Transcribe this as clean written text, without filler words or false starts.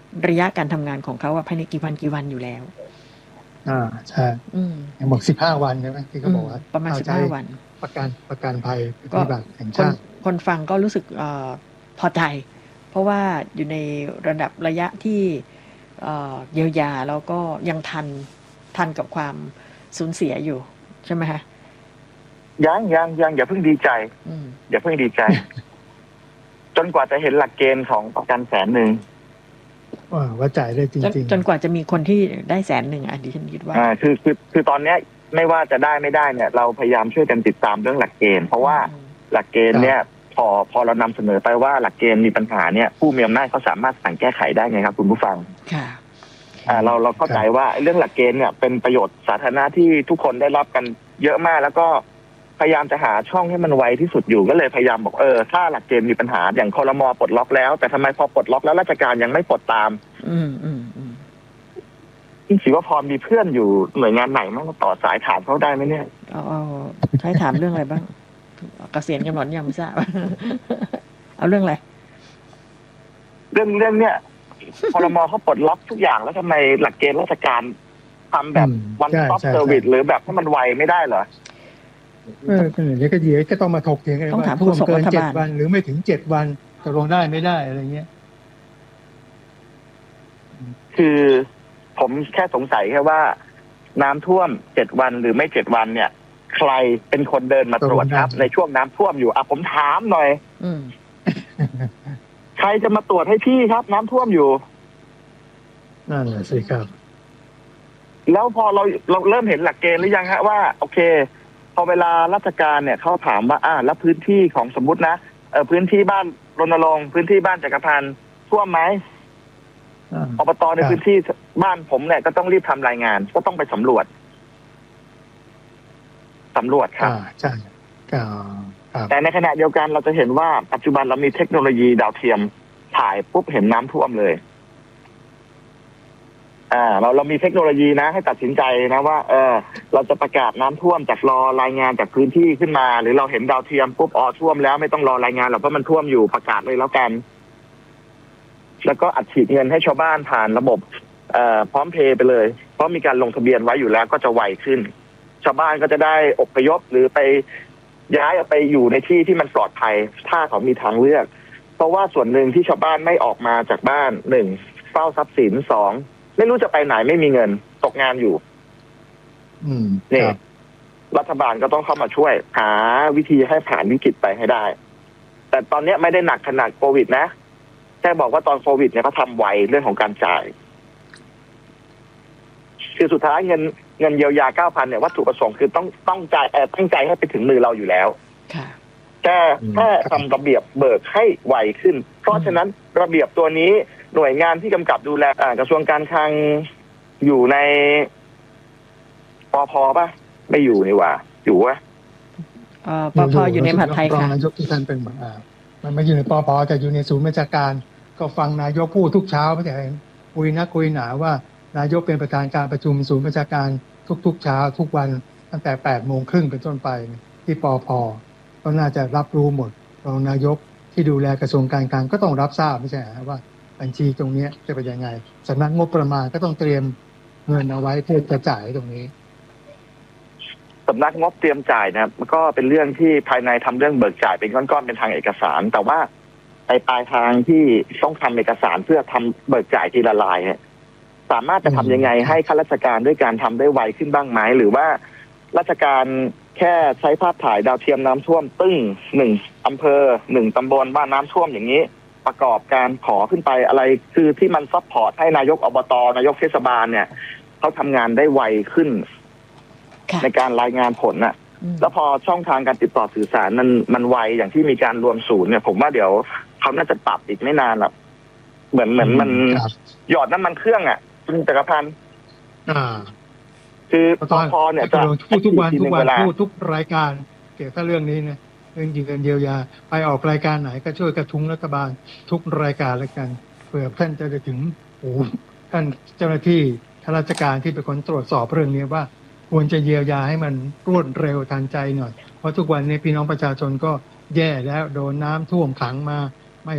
ระยะการทำงานของเขาภายในกี่วันอยู่แล้วใช่อย่างบอก15 วันใช่ไหมที่เขาบอกว่าประมาณ15 วันประกันภัยปฏิบัติแห่งชาติคนฟังก็รู้สึกพอใจเพราะว่าอยู่ในระยะที่เยียวยาแล้วก็ยังทันกับความสูญเสียอยู่ใช่ไหมฮะยังอย่าเพิ่งดีใจอย่าเพิ่งดีใจ จนกว่าจะเห็นหลักเกณฑ์ของประกัน100,000 ว่าจ่ายได้จริงๆจนกว่าจะมีคนที่ได้100,000ดิฉันคิดว่าคือตอนนี้ไม่ว่าจะได้ไม่ได้เนี่ยเราพยายามช่วยกันติดตามเรื่องหลักเกณฑ์เพราะว่าหลักเกณฑ์เนี่ยพอเรานำเสนอไปว่าหลักเกณฑ์มีปัญหาเนี่ยผู้มีอำนาจเขาสามารถสั่งแก้ไขได้ไงครับคุณผู้ฟังค่ะเราเข้าใจว่าเรื่องหลักเกณฑ์เนี่ยเป็นประโยชน์สาธารณะที่ทุกคนได้รับกันเยอะมากแล้วก็พยายามจะหาช่องให้มันไวที่สุดอยู่ก็เลยพยายามบอกถ้าหลักเกณฑ์มีปัญหาอย่างครม.ปลดล็อกแล้วแต่ทำไมพอปลดล็อกแล้วราชการยังไม่ปลดตามศิวพรมีเพื่อนอยู่หน่วยงานไหนมั้งต่อสายถามเขาได้ไหมเนี่ยใช้ถามเรื่องอะไรบ้างเกษียณกันหมดยังไม่ทราบเอาเรื่องอะไรเรื่องเนี่ยครม.เขาปลดล็อกทุกอย่างแล้วทำไมหลักเกณฑ์ราชการทำแบบ one stop service หรือแบบให้มันไวไม่ได้เหรอเดี๋ยวก็ต้องมาถกเถียงกันว่าท่วมเกิน7 วันหรือไม่ถึง7 วันตกลงได้ไม่ได้อะไรเงี้ยคือผมแค่สงสัยแค่ว่าน้ำท่วม7 วันหรือไม่7 วันเนี่ยใครเป็นคนเดินมาตรวจครับในช่วงน้ำท่วมอยู่ผมถามหน่อยใครจะมาตรวจให้พี่ครับน้ำท่วมอยู่นั่นแหละสิครับแล้วพอเราเริ่มเห็นหลักเกณฑ์หรือยังฮะว่าโอเคพอเวลาราชการเนี่ยเขาถามว่าแล้วพื้นที่ของสมมุตินะพื้นที่บ้านรณรงค์พื้นที่บ้านจักรพันธ์ท่วมไหมอบตในพื้นที่บ้านผมเนี่ยก็ต้องรีบทำรายงานก็ต้องไปสำรวจครับใช่แต่ในขณะเดียวกันเราจะเห็นว่าปัจจุบันเรามีเทคโนโลยีดาวเทียมถ่ายปุ๊บเห็นน้ำท่วมเลยเรามีเทคโนโลยีนะให้ตัดสินใจนะว่าเราจะประกาศน้ำท่วมจากรอรายงานจากพื้นที่ขึ้นมาหรือเราเห็นดาวเทียมปุ๊บท่วมแล้วไม่ต้องรอรายงานหรอกเพราะมันท่วมอยู่ประกาศเลยแล้วกันแล้วก็อัดฉีดเงินให้ชาวบ้านผ่านระบบพร้อมเพย์ไปเลยเพราะมีการลงทะเบียนไว้อยู่แล้วก็จะไวขึ้นชาวบ้านก็จะได้อพยพหรือไปย้ายไปอยู่ในที่ที่มันปลอดภัยถ้าเขามีทางเลือกเพราะว่าส่วนหนึ่งที่ชาวบ้านไม่ออกมาจากบ้าน1เฝ้าทรัพย์สิน2ไม่รู้จะไปไหนไม่มีเงินตกงานอยู่นี่รัฐบาลก็ต้องเข้ามาช่วยหาวิธีให้ผ่านวิกฤตไปให้ได้แต่ตอนนี้ไม่ได้หนักขนาดโควิดนะแค่บอกว่าตอนโควิดเนี่ยเขาทำไวเรื่องของการจ่ายคือสุดท้ายเงินเยียวยา 9,000 เนี่ยวัตถุประสงค์คือต้องจ่ายตั้งใจให้ไปถึงมือเราอยู่แล้วแค่ทำระเบียบเบิกให้ไวขึ้นเพราะฉะนั้นระเบียบตัวนี้หน่วยงานที่กำกับดูแลกระทรวงการคลังอยู่ในปภ.ป่ะไม่อยู่นี่หว่าอยู่วะปภ.อยู่ในมหาดไทยค่ะนายกที่ท่านเป็นมันไม่อยู่ในปภ.แต่อยู่ในศูนย์ราชการก็ฟังนายกพูดทุกเช้าไม่ใช่คุยหนาว่านายกเป็นประธานการประชุมศูนย์ราชการทุกเช้าทุกวันตั้งแต่8:30เป็นต้นไปที่ปภ.ก็น่าจะรับรู้หมดรองนายกที่ดูแลกระทรวงการคลังก็ต้องรับทราบไม่ใช่ว่าบัญชีตรงนี้จะเป็นยังไงสำนักงบประมาณก็ต้องเตรียมเงินเอาไว้เพื่อจะจ่ายตรงนี้สำนักงบเตรียมจ่ายนะมันก็เป็นเรื่องที่ภายในทำเรื่องเบิกจ่ายเป็นก้อนๆเป็นทางเอกสารแต่ว่าปลายทางที่ต้องทำเอกสารเพื่อทำเบิกจ่ายทีละรายสามารถจะทำยังไงให้ข้าราชการด้วยการทำได้ไวขึ้นบ้างไหมหรือว่าราชการแค่ใช้ภาพถ่ายดาวเทียมน้ำท่วม1อำเภอ1ตำบลบ้านน้ำท่วมอย่างนี้ประกอบการขอขึ้นไปอะไรคือที่มันซัพพอร์ตให้นายกอบต.นายกเทศบาลเนี่ยเขาทำงานได้ไวขึ้นในการรายงานผลน่ะแล้วพอช่องทางการติดต่อสื่อสารมันไวอย่างที่มีการรวมศูนย์เนี่ยผมว่าเดี๋ยวเขาน่าจะปรับอีกไม่นานหรอกเหมือนมันหยอดน้ำมันเครื่องคุณจักรพันธ์คือพอเนี่ยจะพูดทุกวันพูดทุกรายการเกี่ยวกับเรื่องนี้นะเรื่องเงินเยียวยาไปออกรายการไหนก็ช่วยกระทุ้งรัฐบาลทุกรายการแล้วกันเผื่อท่านจะถึงท่านเจ้าหน้าที่ข้าราชการที่เป็นคนตรวจสอบเรื่องนี้ว่าควรจะเยียวยาให้มันรวดเร็วทันใจหน่อยเพราะทุกวันนี้พี่น้องประชาชนก็แย่แล้วโดนน้ำท่วมขังมา